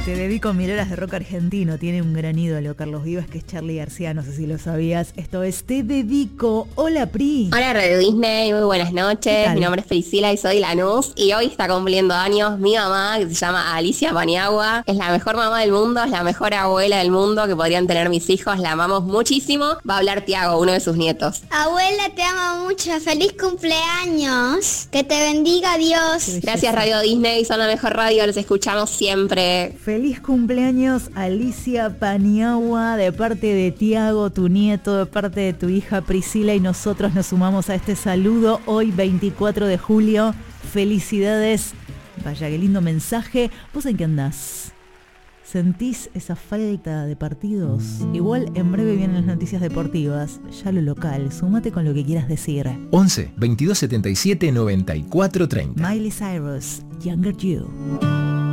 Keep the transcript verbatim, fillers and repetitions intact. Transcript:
Te dedico mil horas de rock argentino. Tiene un gran ídolo, Carlos Vives, que es Charly García. No sé si lo sabías. Esto es Te Dedico. Hola, Pri. Hola, Radio Disney. Muy buenas noches. Mi nombre es Priscila y soy Lanús. Y hoy está cumpliendo años mi mamá, que se llama Alicia Paniagua. Es la mejor mamá del mundo, es la mejor abuela del mundo que podrían tener mis hijos. La amamos muchísimo. Va a hablar Tiago, uno de sus nietos. Abuela, te amo mucho. Feliz cumpleaños. Que te bendiga Dios. Gracias, Radio Disney. Son la mejor radio. Los escuchamos siempre. Feliz cumpleaños, Alicia Paniagua, de parte de Tiago, tu nieto, de parte de tu hija Priscila, y nosotros nos sumamos a este saludo hoy veinticuatro de julio. Felicidades. Vaya, qué lindo mensaje. ¿Vos en qué andás? ¿Sentís esa falta de partidos? Igual en breve vienen las noticias deportivas. Ya lo local, súmate con lo que quieras decir. once, veintidós setenta y siete, noventa y cuatro treinta. Miley Cyrus, Younger You.